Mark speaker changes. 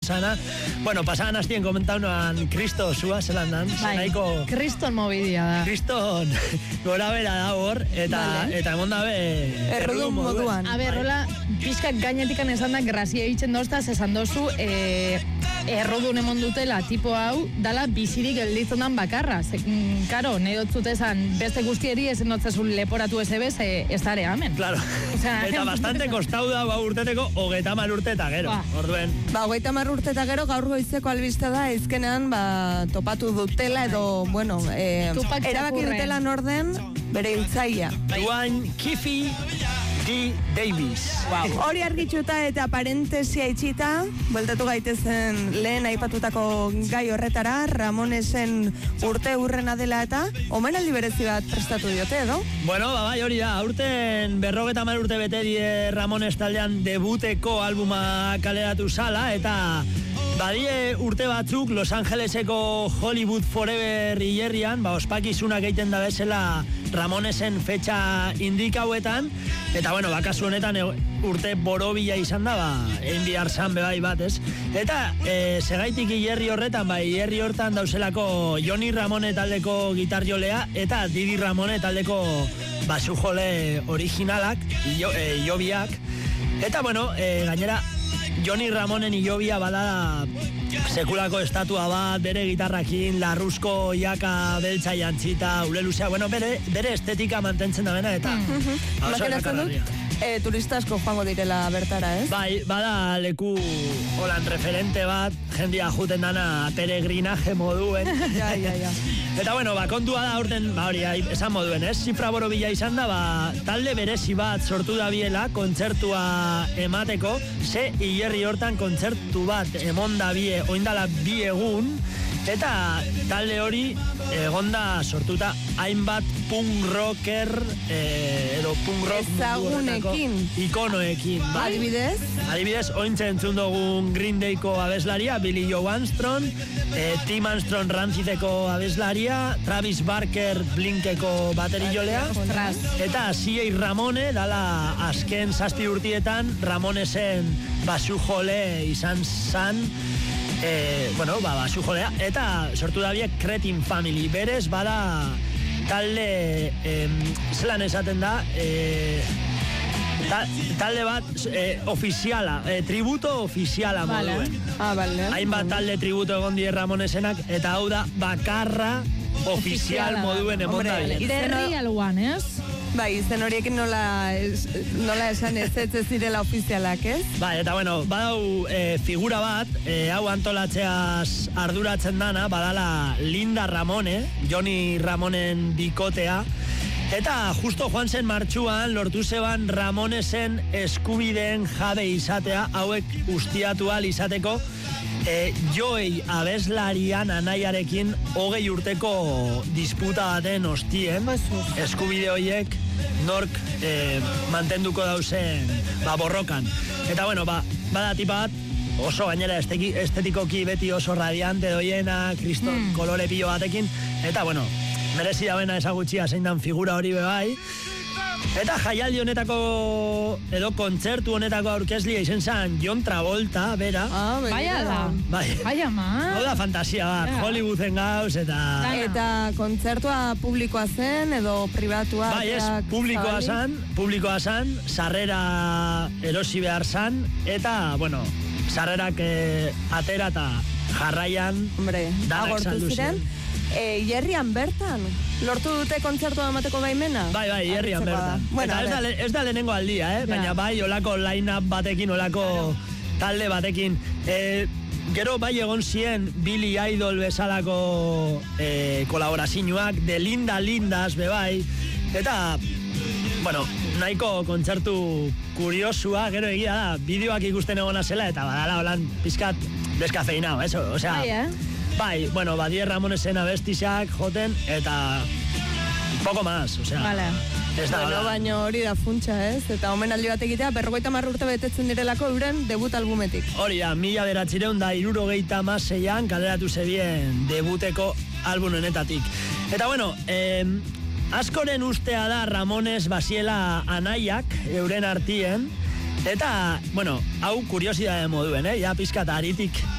Speaker 1: sana. Bueno, pasaban hastien komentaunoan Kristo zua zelan dan.
Speaker 2: Bai, Kriston mobidia da.
Speaker 1: Kriston gora bera da hor, eta emon dabe
Speaker 3: errudun moduan.
Speaker 2: A ber, hola, pixkat gainetikan esan da, grazia egiten doztaz, esan dozu, errodun emon dutela tipo hau, dala bizirik gelditzonan bakarra. Karo, nahi dotzut esan, beste guztieri esen dotzezun leporatu ez ez dare amen.
Speaker 1: Claro, eta bastante kostau da urteteko 30 urte eta gero, orduen.
Speaker 3: 30 urte eta gero gaur goizeko albiste da, izkenean, topatu dutela edo, bueno, erabaki dutela norden bere hiltzaia.
Speaker 1: Duan Kifi D. Davis.
Speaker 3: Hori argitxuta eta parentesia itxita, bueltatu gaitezen lehen aipatutako gai horretara, Ramonesen urte hurrena dela eta omenaldi berezi bat prestatu diote, edo?
Speaker 1: Bueno, bai, hori da, aurten 50 urte bete die Ramones taldean debuteko albuma kaleratu zala, eta badie urte batzuk Los Angeleseko Hollywood Forever hilerrian, ospakizunak egiten da bezala Ramonesen fetxa indikauetan, eta bueno, kasu honetan urte borobila izan da, egin bihar zan bebai bat, ez? Eta segaitik hilerri horretan, hilerri hortan dauzelako Johnny Ramone taldeko gitarjolea, eta Didi Ramone taldeko basujole originalak, jobiak, eta bueno, gainera, Johnny Ramonen ilobia bada sekulako estatua bat, bere gitarrakin, larruzko jaka beltza jantzita, ule luzea, bueno, bere estetika mantentzen da bena, eta
Speaker 3: imaginatzen dut, turista asko joango direla bertara, ez?
Speaker 1: Bai, bada leku holan referente bat, jendia juten dana peregrinaje moduen.
Speaker 3: Ja.
Speaker 1: Eta bueno, kontua da urten, hori, esan moduen, ez? Zifra borobila izan da, talde berezi bat sortu da biela, kontzertua emateko, ze hilerri hortan kontzertu bat emonda bie, oindala 2 egun, eta talde hori egonda sortuta hainbat punk rocker edo punk rock
Speaker 3: ezagunekin,
Speaker 1: ikonoekin, bai? Adibidez, ointzen entzun dugun Green Dayko abeslaria, Billy Joe Armstrong, Tim Armstrong Rancideko abeslaria, Travis Barker Blinkeko baterijolea, eta C.A. Ramone, dala azken 7 urtietan Ramonesen basujole izan zan, basujolea, eta sortu da biek Cretin Family, berez bada talde zelan esaten da talde bat ofiziala, tributo ofiziala moduen. Hainbat talde tributo egon die Ramonesenak, eta hau da bakarra ofizial moduen emonda bilen.
Speaker 2: The real one, ez?
Speaker 3: Bai, izen horiekin nola esan ez zirela ofizialak, ez?
Speaker 1: Bai, eta bueno, badau figura bat, hau antolatzeaz arduratzen dana, badala Linda Ramone, Johnny Ramonen bikotea, eta justo joan zen martxuan lortu zeban Ramonesen eskubideen jabe izatea, hauek ustiatu ahal izateko, Joey abeslarian anaiarekin 20 urteko disputa baten ostien, eskubide horiek nork mantenduko dauzen borrokan. Eta bueno, bada tipa bat, oso gainera estetikoki beti oso radiante doiena, kriston kolore pilo batekin, eta bueno, merezi dauena ezagutxia zein dan figura hori bebai. Eta jaialdi honetako, edo kontzertu honetako aurkezlia izen zan John Travolta, bera.
Speaker 3: Baina da.
Speaker 2: Baina ma.
Speaker 1: Hau da fantasia bat, Hollywooden gauz, eta...
Speaker 3: Eta kontzertua publikoa zen, edo pribatua?
Speaker 1: Bai, ez, publikoa zan, sarrera erosi behar zan, eta, bueno, sarrerak atera eta jarraian...
Speaker 3: Hombre, agortu ziren. Hierrian bertan, lortu dute kontzertua emateko baimena?
Speaker 1: Bai, hierrian bertan. Bueno, eta ez da lehenengo aldia, baina bai, olako line-up batekin, olako talde batekin. Gero bai egon zien Billy Idol bezalako kolaborazioak, de Lindas bebai, eta, bueno, nahiko kontzertu kuriosua, gero egia da, bideoak ikusten egona zela, eta badala holan pizkat deskafeinao, eso, osea... Bai, bueno, badie Ramonesen abestizak joten, eta poco más, osea...
Speaker 2: Vale.
Speaker 3: Bueno, baina hori da funtsa, ez? Eta omenaldi bat egitea, 50 urte betetzen direlako euren debut albumetik.
Speaker 1: Hori da, 1976an kaleratu zebien debuteko album honetatik. Eta bueno, askoren ustea da Ramones basiela anaiak euren artien, eta, bueno, hau kuriosidade moduen, ja pizkat aritik